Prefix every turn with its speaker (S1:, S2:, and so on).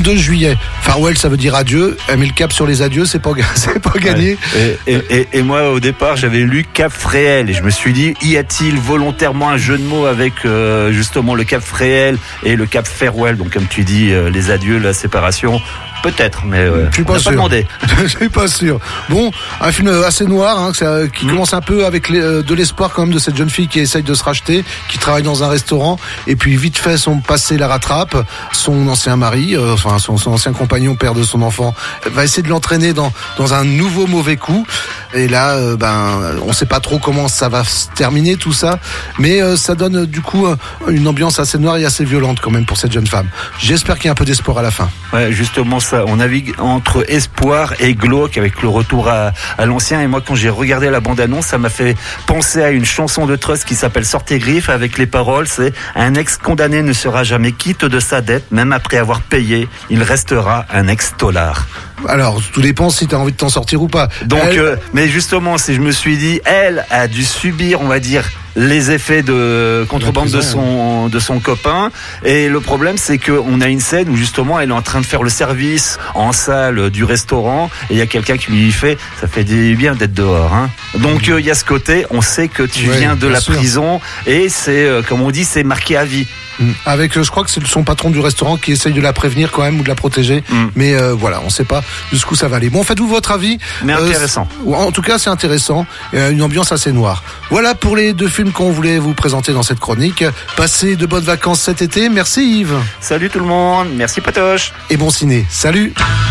S1: 2 juillet. Farewell, ça veut dire adieu. Mais le cap sur les adieux, c'est pas gagné.
S2: Ouais. Et moi, au départ, j'avais lu Cap Fréhel et je me suis dit, y a-t-il volontairement un jeu de mots avec justement le Cap Fréhel et le Cap Farewell, donc comme tu dis, les adieux, la séparation. Peut-être, mais
S1: je suis pas sûr.
S2: Demandé.
S1: Je suis pas sûr. Bon, un film assez noir, hein, qui commence un peu avec de l'espoir quand même de cette jeune fille qui essaye de se racheter, qui travaille dans un restaurant, et puis vite fait son passé la rattrape. Son ancien mari, son ancien compagnon, père de son enfant, va essayer de l'entraîner dans un nouveau mauvais coup. Et là, on sait pas trop comment ça va se terminer tout ça, mais ça donne du coup une ambiance assez noire et assez violente quand même pour cette jeune femme. J'espère qu'il y a un peu d'espoir à la fin.
S2: Ouais, justement ça. On navigue entre espoir et glauque avec le retour à l'ancien. Et moi, quand j'ai regardé la bande-annonce, ça m'a fait penser à une chanson de Trust qui s'appelle Sortez Griffes, avec les paroles, c'est un ex-condamné ne sera jamais quitte de sa dette, même après avoir payé, il restera un ex-tolard.
S1: Alors, tout dépend si tu as envie de t'en sortir ou pas.
S2: Donc, mais justement, si je me suis dit, elle a dû subir, on va dire, les effets de contrebande de son copain. Et le problème, c'est qu'on a une scène où justement elle est en train de faire le service en salle du restaurant et il y a quelqu'un qui lui fait, ça fait du bien d'être dehors, hein. Donc il y a ce côté, on sait que tu viens de la prison et c'est, comme on dit, c'est marqué à vie.
S1: Avec, je crois que c'est son patron du restaurant qui essaye de la prévenir quand même ou de la protéger. Mais voilà, on sait pas jusqu'où ça va aller. Bon, faites-vous votre avis.
S2: Mais intéressant.
S1: En tout cas, c'est intéressant. Une ambiance assez noire. Voilà pour les 2 films qu'on voulait vous présenter dans cette chronique. Passez de bonnes vacances cet été. Merci Yves.
S2: Salut tout le monde. Merci Patoche.
S1: Et bon ciné. Salut.